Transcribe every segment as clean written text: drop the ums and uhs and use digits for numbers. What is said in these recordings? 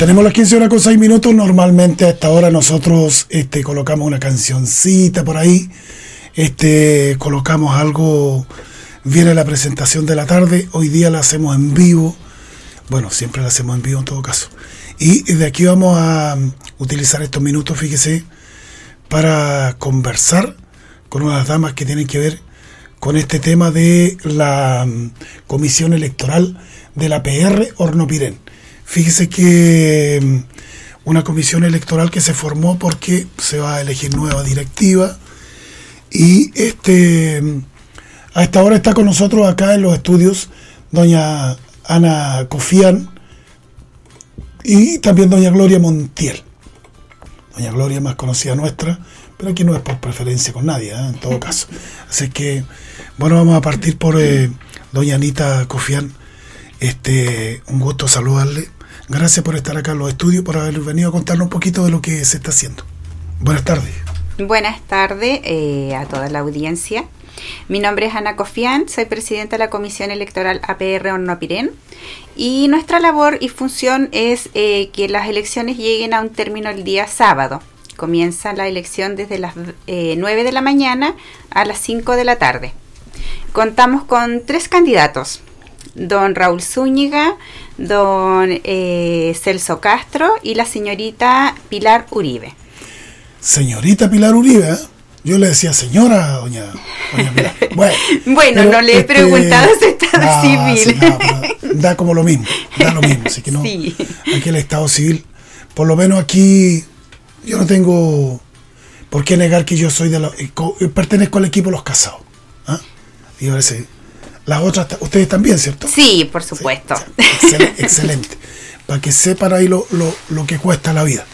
Tenemos las 15 horas con 6 minutos. Normalmente a esta hora nosotros colocamos una cancioncita por ahí. Colocamos algo. Viene la presentación de la tarde. Hoy día la hacemos en vivo. Bueno, siempre la hacemos en vivo en todo caso. Y de aquí vamos a utilizar estos minutos, fíjese, para conversar con unas damas que tienen que ver con este tema de la comisión electoral de la PR Hornopirén. Fíjese que una comisión electoral que se formó porque se va a elegir nueva directiva y a esta hora está con nosotros acá en los estudios doña Ana Cofián y también doña Gloria Montiel. Doña Gloria más conocida nuestra, pero aquí no es por preferencia con nadie, en todo caso. Así que, bueno, vamos a partir por doña Anita Cofián. Un gusto saludarle. Gracias por estar acá en los estudios, por haber venido a contarnos un poquito de lo que se está haciendo. Buenas tardes. Buenas tardes a toda la audiencia. Mi nombre es Ana Cofián, soy presidenta de la Comisión Electoral APR Hornopirén y nuestra labor y función es que las elecciones lleguen a un término el día sábado. Comienza la elección desde las 9 de la mañana a las 5 de la tarde. Contamos con 3 candidatos, don Raúl Zúñiga, don Celso Castro y la señorita Pilar Uribe. Señorita Pilar Uribe, ¿eh? Yo le decía señora, doña Pilar. Bueno, no le he preguntado su estado civil. Sí, da como lo mismo, así que no. Sí. Aquí el estado civil, por lo menos aquí, yo no tengo por qué negar que yo soy pertenezco al equipo de los casados. ¿Ah? Y ahora sí. Las otras, ustedes también, ¿cierto? Sí, por supuesto. Sí, excelente. Para que sepan ahí lo que cuesta la vida.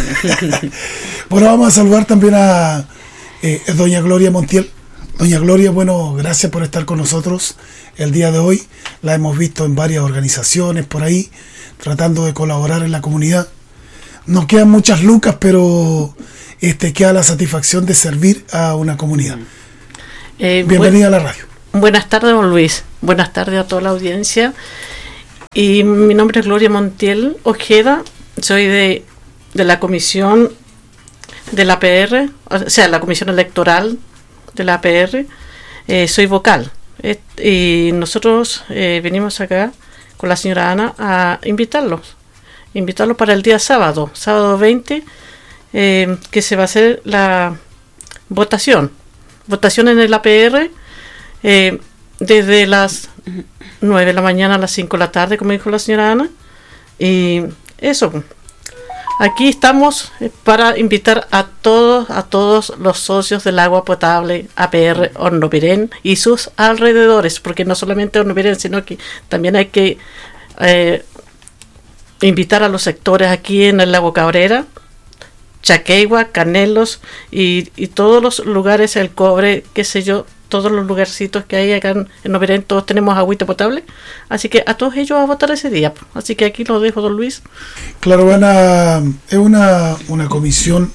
Bueno, vamos a saludar también a doña Gloria Montiel. Doña Gloria, bueno, gracias por estar con nosotros el día de hoy. La hemos visto en varias organizaciones por ahí, tratando de colaborar en la comunidad. Nos quedan muchas lucas, pero queda la satisfacción de servir a una comunidad. Bienvenida a la radio. Buenas tardes, don Luis. Buenas tardes a toda la audiencia. Y mi nombre es Gloria Montiel Ojeda. Soy de la comisión de la PR, o sea, la comisión electoral de la PR. Soy vocal. Y nosotros venimos acá con la señora Ana a invitarlos para el día sábado 20, que se va a hacer la votación en el APR. Desde las 9 de la mañana a las 5 de la tarde, como dijo la señora Ana. Y eso, aquí estamos para invitar a todos los socios del agua potable APR Hornopirén y sus alrededores, porque no solamente Hornopirén, sino que también hay que invitar a los sectores aquí en el lago Cabrera, Chaquegua, Canelos y todos los lugares, el Cobre, qué sé yo, todos los lugarcitos que hay acá en Hornopirén, todos tenemos agüita potable, así que a todos ellos a votar ese día. Así que aquí lo dejo, don Luis. Claro, Ana, es una comisión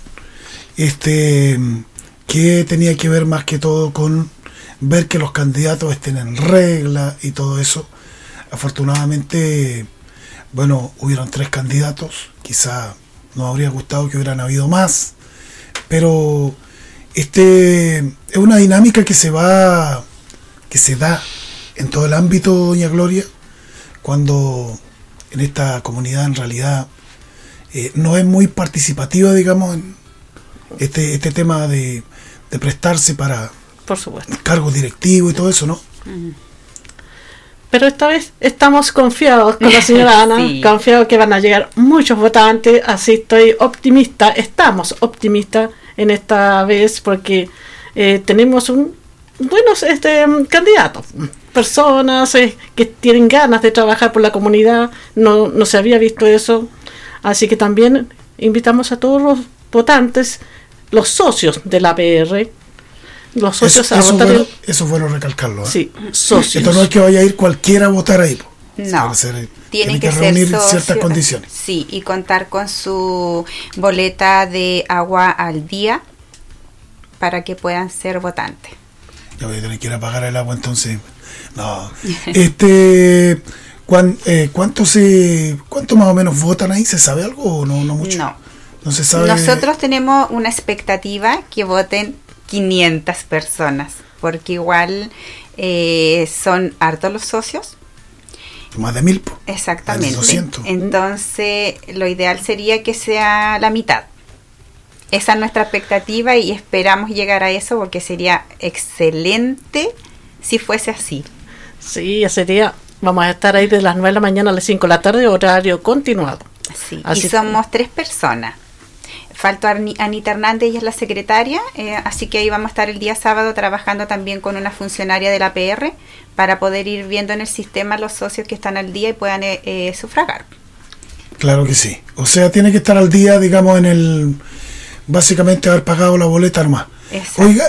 que tenía que ver más que todo con ver que los candidatos estén en regla y todo eso. Afortunadamente, bueno, hubieron 3 candidatos, quizá nos habría gustado que hubieran habido más, pero es una dinámica que se da en todo el ámbito, doña Gloria, cuando en esta comunidad en realidad no es muy participativa, digamos, en este tema de prestarse para, por supuesto, cargos directivos y todo eso, ¿no? Pero esta vez estamos confiados con la señora Ana, sí. Confiados que van a llegar muchos votantes, así estamos optimistas en esta vez porque tenemos buenos candidatos, personas que tienen ganas de trabajar por la comunidad, no se había visto eso, así que también invitamos a todos los votantes, los socios de la APR, los socios a votar. Eso es bueno recalcarlo, ¿eh? Sí, socios. Esto no es que vaya a ir cualquiera a votar ahí. No, tiene que reunir ciertas condiciones. Sí, y contar con su boleta de agua al día para que puedan ser votantes. Ya voy a tener que ir a pagar el agua entonces. No. ¿Cuánto más o menos votan ahí? ¿Se sabe algo o no mucho? No se sabe. Nosotros tenemos una expectativa que voten 500 personas, porque igual son hartos los socios. Más de 1000. Exactamente. Más de 200. Entonces, lo ideal sería que sea la mitad. Esa es nuestra expectativa y esperamos llegar a eso porque sería excelente si fuese así. Sí, sería. Vamos a estar ahí de las 9 de la mañana a las 5 de la tarde, horario continuado. Sí, así y somos 3 personas. Falta Anita Hernández, ella es la secretaria, así que ahí vamos a estar el día sábado trabajando también con una funcionaria de la APR para poder ir viendo en el sistema los socios que están al día y puedan sufragar. Claro que sí. O sea, tiene que estar al día, digamos, básicamente haber pagado la boleta nomás. Exacto. Oiga,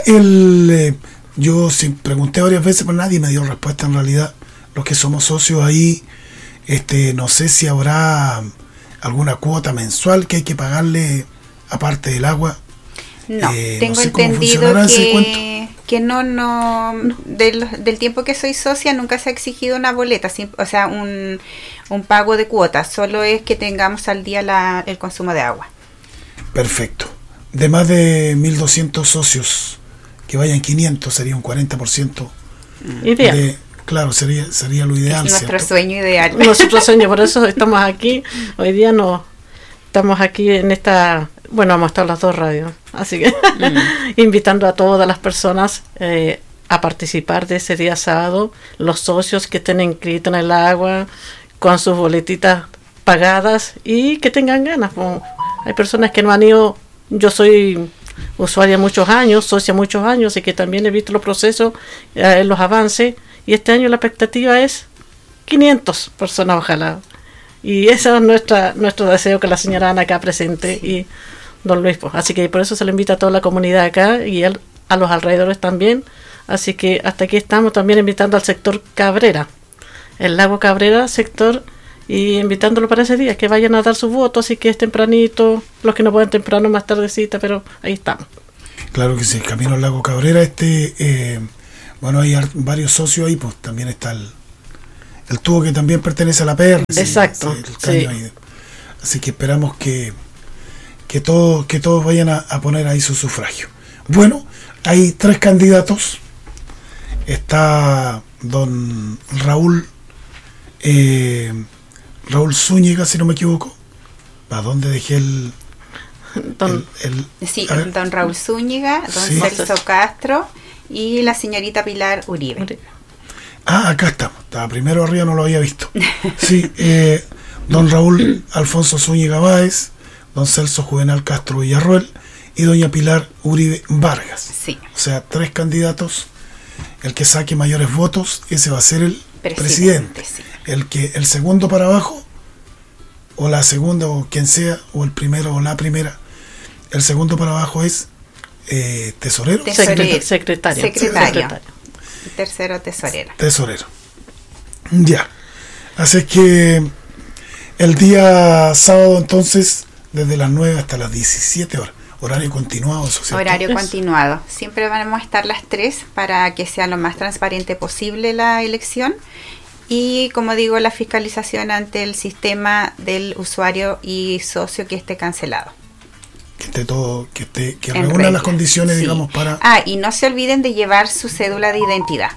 yo pregunté varias veces, pero nadie me dio respuesta en realidad. Los que somos socios ahí, no sé si habrá alguna cuota mensual que hay que pagarle aparte del agua. No, tengo entendido que no del tiempo que soy socia nunca se ha exigido una boleta, o sea, un pago de cuotas, solo es que tengamos al día el consumo de agua. Perfecto. De más de 1.200 socios, que vayan 500, sería un 40%. Ideal. Claro, sería lo ideal. Es nuestro ¿cierto? sueño ideal. Nuestro sueño, por eso estamos aquí. Hoy día estamos aquí en esta... Bueno, hemos estado las 2 radios, así que invitando a todas las personas a participar de ese día sábado, los socios que estén inscritos en el agua, con sus boletitas pagadas y que tengan ganas. Hay personas que no han ido, yo soy usuaria muchos años, socia muchos años, y que también he visto los procesos, los avances, y este año la expectativa es 500 personas, ojalá. Y ese es nuestro deseo, que la señora Ana acá presente, sí. Y don Luis, pues. Así que por eso se le invita a toda la comunidad acá y a los alrededores también. Así que hasta aquí estamos también invitando al sector Cabrera, el lago Cabrera, sector, y invitándolo para ese día, que vayan a dar su voto, así que es tempranito, los que no pueden temprano, más tardecita, pero ahí estamos. Claro que sí, el camino al lago Cabrera, bueno, hay varios socios ahí, pues también está el tubo que también pertenece a la APR. Exacto. El caño ahí. Así que esperamos que todos vayan a poner ahí su sufragio. Bueno, hay 3 candidatos. Está don Raúl Zúñiga, si no me equivoco. ¿A dónde dejé don Raúl Zúñiga, don Celso Castro y la señorita Pilar Uribe. Acá estaba primero arriba, no lo había visto. Sí, don Raúl Alfonso Zúñiga Báez, don Celso Juvenal Castro Villarroel y doña Pilar Uribe Vargas. Sí. O sea, 3 candidatos. El que saque mayores votos, ese va a ser el presidente. Sí. El segundo para abajo, o la segunda, o quien sea, o el primero o la primera. El segundo para abajo es tesorero. Secretario. El tercero, tesorero. Ya. Así que el día sábado, entonces, desde las 9 hasta las 17 horas. Horario continuado, ¿eso cierto? Horario continuado. Siempre vamos a estar las 3 para que sea lo más transparente posible la elección. Y, como digo, la fiscalización ante el sistema del usuario y socio que esté cancelado. Que esté todo, que reúna las condiciones, sí. Digamos, para... y no se olviden de llevar su cédula de identidad.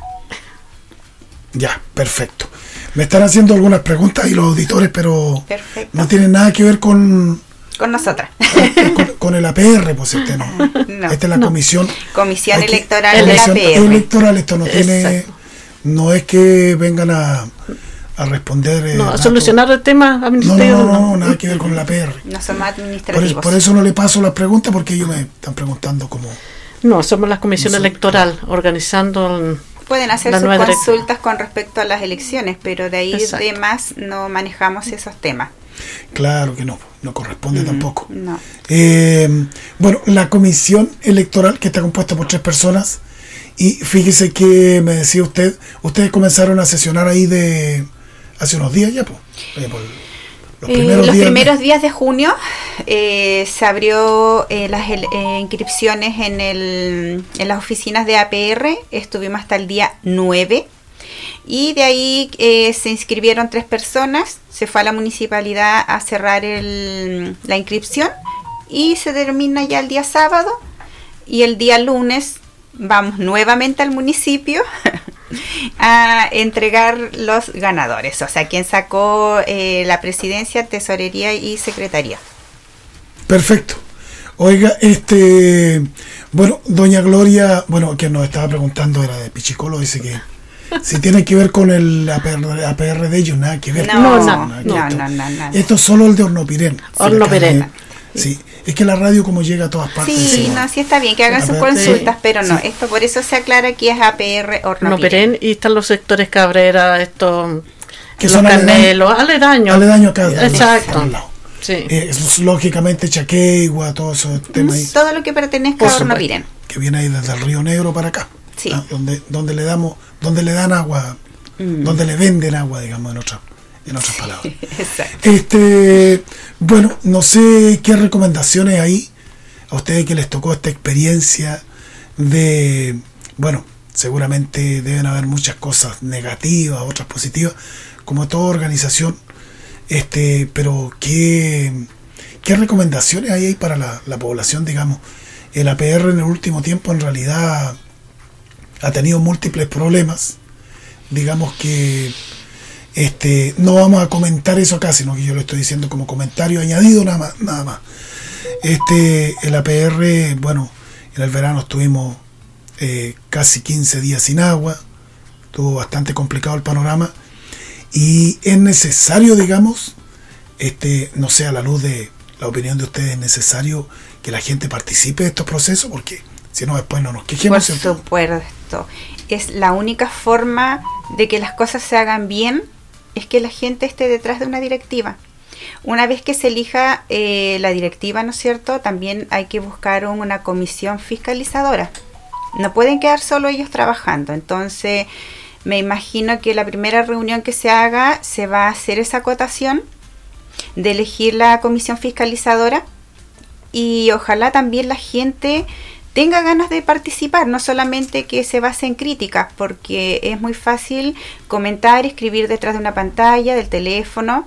Ya, perfecto. Me están haciendo algunas preguntas y los auditores, pero perfecto. No tienen nada que ver con nosotras. Con el APR, pues no. Esta es la comisión electoral de la APR. Electoral, esto no tiene... No es que vengan a responder... a solucionar el tema administrativo. No, nada que ver con el APR. No somos administrativos. Por eso no le paso las preguntas, porque ellos me están preguntando cómo... No, somos la comisión electoral, organizando... Pueden hacer sus consultas con respecto a las elecciones, pero de ahí de más no manejamos esos temas. Claro que no corresponde tampoco. No. Bueno, la comisión electoral, que está compuesta por 3 personas, y fíjese que me decía ustedes comenzaron a sesionar ahí hace unos días ya, pues. Los primeros días de junio se abrió las inscripciones en las oficinas de APR. Estuvimos hasta el día 9 Y de ahí se inscribieron 3 personas, se fue a la municipalidad a cerrar la inscripción y se termina ya el día sábado, y el día lunes vamos nuevamente al municipio a entregar los ganadores, o sea, quien sacó la presidencia, tesorería y secretaría. Perfecto. Oiga, bueno, doña Gloria, bueno, que nos estaba preguntando era de Pichicolo, dice que si tiene que ver con el APR de ellos, nada que ver. No. Esto es solo el de Hornopirén. Hornopirén. Sí, es que la radio como llega a todas partes. Sí, sí está bien que hagan sus consultas, pero no, esto por eso se aclara que es APR Hornopirén. Y están los sectores Cabrera, estos que son Canelos, aledaños. Aledaños acá. Exacto. Sí. Lógicamente Chaqueigua, todos esos temas ahí. Todo lo que pertenezca a Hornopirén. Que viene ahí desde el Río Negro para acá. Sí. Donde le dan agua, donde le venden agua, digamos, en otras palabras. Exacto. Bueno, no sé qué recomendaciones hay a ustedes que les tocó esta experiencia de, bueno, seguramente deben haber muchas cosas negativas, otras positivas, como toda organización, pero ¿qué recomendaciones hay ahí para la población, digamos? El APR en el último tiempo en realidad ha tenido múltiples problemas, digamos que no vamos a comentar eso acá, sino que yo lo estoy diciendo como comentario añadido nada más. El APR, bueno, en el verano estuvimos casi 15 días sin agua, estuvo bastante complicado el panorama, y es necesario, digamos, no sé, a la luz de la opinión de ustedes, es necesario que la gente participe de estos procesos, porque si no después no nos quejemos. Por supuesto, es la única forma de que las cosas se hagan bien, es que la gente esté detrás de una directiva. Una vez que se elija la directiva, ¿no es cierto?, también hay que buscar una comisión fiscalizadora. No pueden quedar solo ellos trabajando. Entonces, me imagino que la primera reunión que se haga, se va a hacer esa acotación de elegir la comisión fiscalizadora, y ojalá también la gente tenga ganas de participar, no solamente que se base en críticas, porque es muy fácil comentar, escribir detrás de una pantalla, del teléfono,